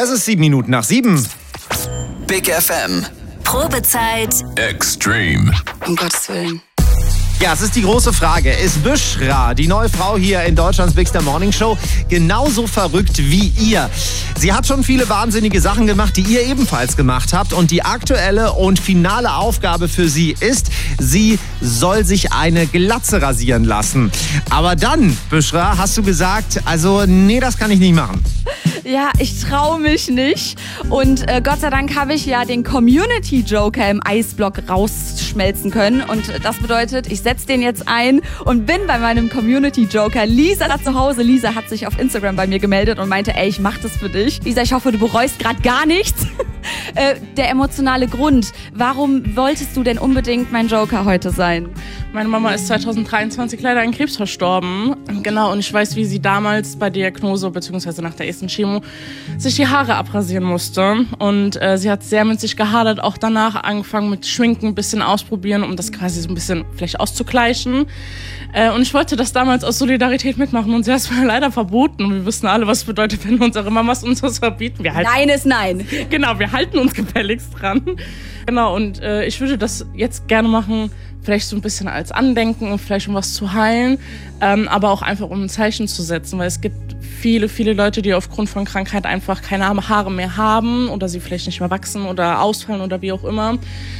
Es ist 7:07. Big FM. Probezeit. Extreme. Um Gottes Willen. Ja, es ist die große Frage. Ist Büschra, die neue Frau hier in Deutschlands Big Star Morning Show, genauso verrückt wie ihr? Sie hat schon viele wahnsinnige Sachen gemacht, die ihr ebenfalls gemacht habt. Und die aktuelle und finale Aufgabe für sie ist, sie soll sich eine Glatze rasieren lassen. Aber dann, Büschra, hast du gesagt, also nee, das kann ich nicht machen. Ja, ich traue mich nicht. Und Gott sei Dank habe ich ja den Community-Joker im Eisblock rausschmelzen können. Und das bedeutet, ich setze den jetzt ein und bin bei meinem Community-Joker Lisa da zu Hause. Lisa hat sich auf Instagram bei mir gemeldet und meinte, ey, ich mach das für dich. Lisa, ich hoffe, du bereust gerade gar nichts. Der emotionale Grund, warum wolltest du denn unbedingt mein Joker heute sein? Meine Mama ist 2023 leider an Krebs verstorben. Genau, und ich weiß, wie sie damals bei Diagnose bzw. nach der ersten Chemo sich die Haare abrasieren musste. Und sie hat sehr mit sich gehadert, auch danach angefangen mit Schminken, ein bisschen ausprobieren, um das quasi so ein bisschen vielleicht auszugleichen. Und ich wollte das damals aus Solidarität mitmachen und sie hat es mir leider verboten. Und wir wissen alle, was es bedeutet, wenn unsere Mamas uns das verbieten. Nein ist nein. Genau, wir halten uns gefälligst dran. Genau, und ich würde das jetzt gerne machen, vielleicht so ein bisschen als Andenken und vielleicht um was zu heilen, aber auch einfach um ein Zeichen zu setzen, weil es gibt viele, viele Leute, die aufgrund von Krankheit einfach keine Haare mehr haben oder sie vielleicht nicht mehr wachsen oder ausfallen oder wie auch immer.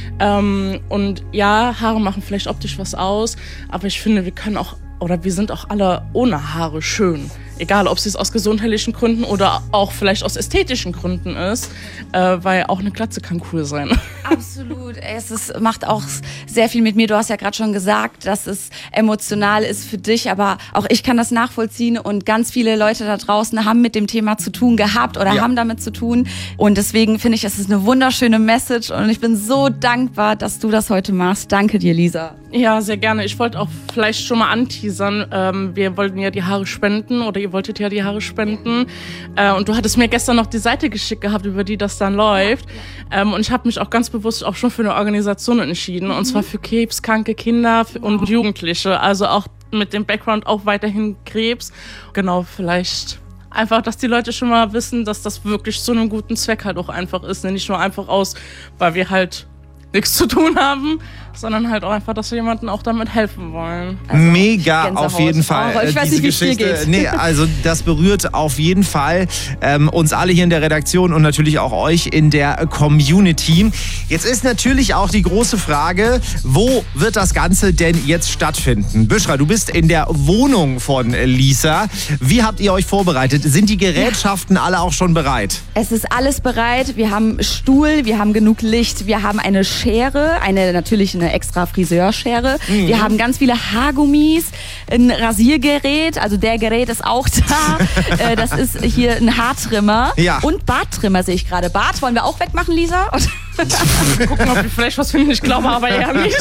Und ja, Haare machen vielleicht optisch was aus, aber ich finde, wir sind auch alle ohne Haare schön. Egal, ob es aus gesundheitlichen Gründen oder auch vielleicht aus ästhetischen Gründen ist, weil auch eine Glatze kann cool sein. Absolut. Macht auch sehr viel mit mir. Du hast ja gerade schon gesagt, dass es emotional ist für dich, aber auch ich kann das nachvollziehen und ganz viele Leute da draußen haben mit dem Thema zu tun gehabt oder haben damit zu tun. Und deswegen finde ich, es ist eine wunderschöne Message und ich bin so dankbar, dass du das heute machst. Danke dir, Lisa. Ja, sehr gerne. Ich wollte auch vielleicht schon mal anteasern. Wir wollten ja die Haare spenden oder ihr wolltet ja die Haare spenden. Und du hattest mir gestern noch die Seite geschickt gehabt, über die das dann läuft. Und ich habe mich auch ganz bewusst auch schon für eine Organisation entschieden. Und zwar für krebskranke Kinder und Jugendliche. Also auch mit dem Background auch weiterhin Krebs. Genau, vielleicht einfach, dass die Leute schon mal wissen, dass das wirklich zu einem guten Zweck halt auch einfach ist. Nicht nur einfach weil wir halt nichts zu tun haben, sondern halt auch einfach, dass wir jemandem auch damit helfen wollen. Also, mega, auf jeden Fall. Ich weiß nicht, wie es dir geht. Nee, also das berührt auf jeden Fall uns alle hier in der Redaktion und natürlich auch euch in der Community. Jetzt ist natürlich auch die große Frage, wo wird das Ganze denn jetzt stattfinden? Büschra, du bist in der Wohnung von Lisa. Wie habt ihr euch vorbereitet? Sind die Gerätschaften alle auch schon bereit? Es ist alles bereit. Wir haben Stuhl, wir haben genug Licht, wir haben eine Schere, natürlich eine extra Friseurschere. Wir haben ganz viele Haargummis, ein Rasiergerät, also der Gerät ist auch da. Das ist hier ein Haartrimmer und Barttrimmer sehe ich gerade. Bart wollen wir auch wegmachen, Lisa? Gucken, ob wir vielleicht was finden. Ich glaube aber eher nicht.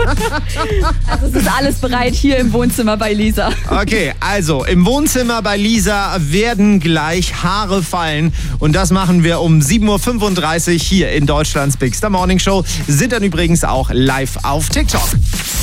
Also es ist alles bereit hier im Wohnzimmer bei Lisa. Okay, also im Wohnzimmer bei Lisa werden gleich Haare fallen. Und das machen wir um 7:35 Uhr hier in Deutschlands Big Star Morning Show. Sind dann übrigens auch live auf TikTok.